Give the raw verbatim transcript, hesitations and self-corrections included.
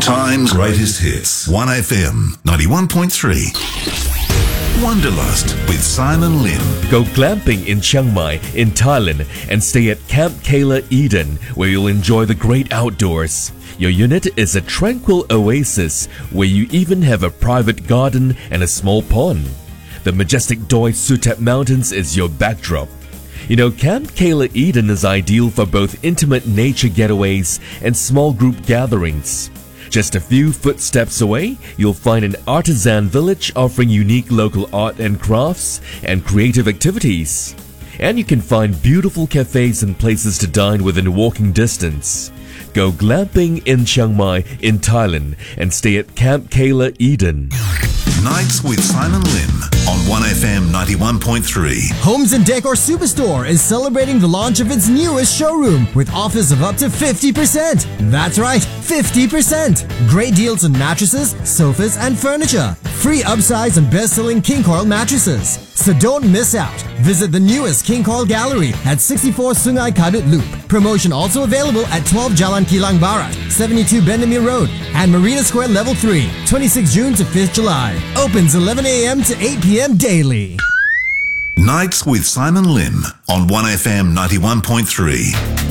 time's greatest hits. one F M ninety-one point three. Wanderlust with Simon Lim. Go glamping in Chiang Mai in Thailand and stay at Camp Kayla Eden, where you'll enjoy the great outdoors. Your unit is a tranquil oasis where you even have a private garden and a small pond. The majestic Doi Suthep Mountains is your backdrop. You know, Camp Kayla Eden is ideal for both intimate nature getaways and small group gatherings. Just a few footsteps away, you'll find an artisan village offering unique local art and crafts and creative activities. And you can find beautiful cafes and places to dine within walking distance. Go glamping in Chiang Mai in Thailand and stay at Camp Kayla Eden. Nights with Simon Lim on one F M ninety-one point three. Homes and Decor Superstore is celebrating the launch of its newest showroom with offers of up to fifty percent. That's right, fifty percent. Great deals on mattresses, sofas and furniture. Free upsize and best-selling King Coil mattresses. So don't miss out. Visit the newest King Coil Gallery at sixty-four Sungai Kadut Loop. Promotion also available at twelve Jalan Kilang Barat, seventy-two Bendemeer Road and Marina Square Level three, twenty-sixth June to fifth July. Opens eleven A M to eight P M daily. Nights with Simon Lim on one F M ninety-one point three.